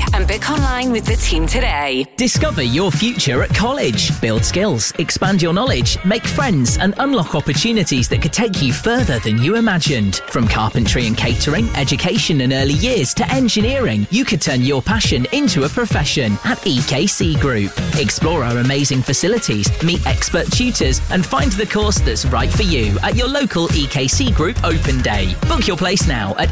and book online with the team today. Discover your future at college. Build skills, expand your knowledge, make friends and unlock opportunities that could take you further than you imagined. From carpentry and catering, education and early years to engineering, you could turn your passion into a profession at EKC Group. Explore our amazing facilities, meet expert tutors and find the course that's right for you at your local EKC Group Open Day. Book your place now at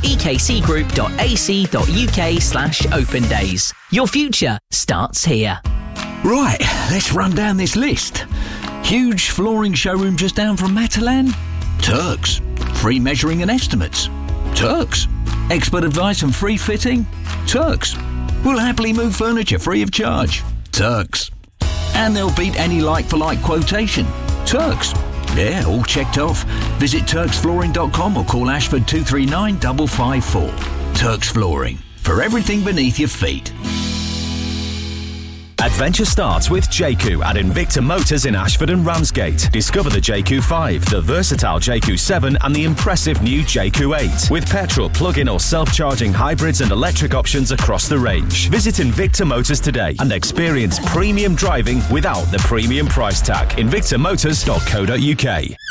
ekcgroup.ac.uk/open days. Your future starts here. Right, let's run down this list. Huge flooring showroom just down from Matalan? Turks. Free measuring and estimates? Turks. Expert advice and free fitting? Turks. We'll happily move furniture free of charge? Turks. And they'll beat any like-for-like quotation? Turks. Yeah, all checked off. Visit turksflooring.com or call Ashford 239 554. Turks Flooring. For everything beneath your feet. Adventure starts with JQ at Invicta Motors in Ashford and Ramsgate. Discover the JQ5, the versatile JQ7 and the impressive new JQ8 with petrol, plug-in or self-charging hybrids and electric options across the range. Visit Invicta Motors today and experience premium driving without the premium price tag. invictamotors.co.uk.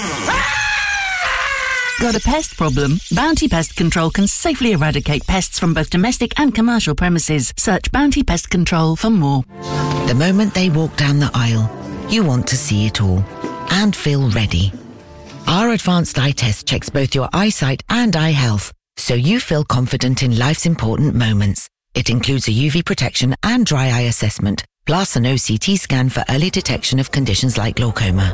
Got a pest problem? Bounty Pest Control can safely eradicate pests from both domestic and commercial premises. Search Bounty Pest Control for more. The moment they walk down the aisle, you want to see it all and feel ready. Our advanced eye test checks both your eyesight and eye health, so you feel confident in life's important moments. It includes a UV protection and dry eye assessment, plus an OCT scan for early detection of conditions like glaucoma.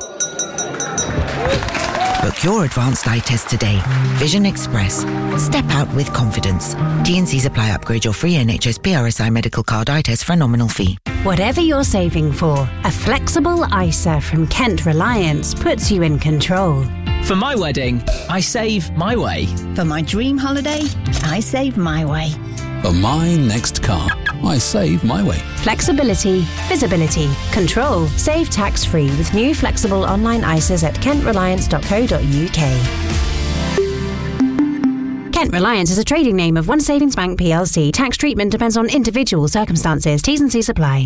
Book your advanced eye test today. Vision Express. Step out with confidence. T&Cs apply. Upgrade your free NHS PRSI medical card eye test for a nominal fee. Whatever you're saving for, a flexible ISA from Kent Reliance puts you in control. For my wedding, I save my way. For my dream holiday, I save my way. For my next car, I save my way. Flexibility, visibility, control. Save tax-free with new flexible online ISAs at kentreliance.co.uk. Kent Reliance is a trading name of One Savings Bank plc. Tax treatment depends on individual circumstances. T's and C's apply.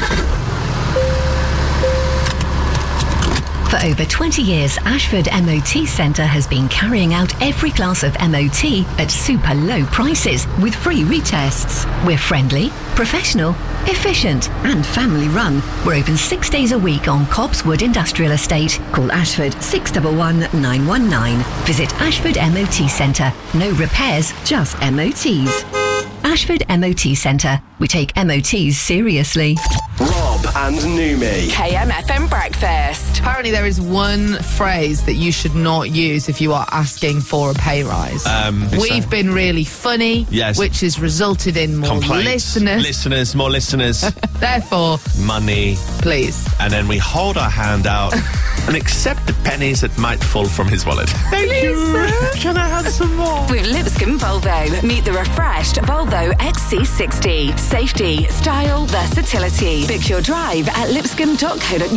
For over 20 years, Ashford MOT Centre has been carrying out every class of MOT at super low prices with free retests. We're friendly, professional, efficient and family run. We're open 6 days a week on Cobbswood Industrial Estate. Call Ashford 611 919. Visit Ashford MOT Centre. No repairs, just MOTs. Ashford MOT Centre. We take MOTs seriously. Rob and Numi. KMFM Breakfast. Apparently there is one phrase that you should not use if you are asking for a pay rise. We've been really funny, yes, which has resulted in more listeners. More listeners. Therefore, money. Please. And then we hold our hand out and accept the pennies that might fall from his wallet. Thank you. Can I have some more? With Lipscomb Volvo, meet the refreshed Volvo XC60. Safety, style, versatility. Book your drive at lipscomb.co.uk.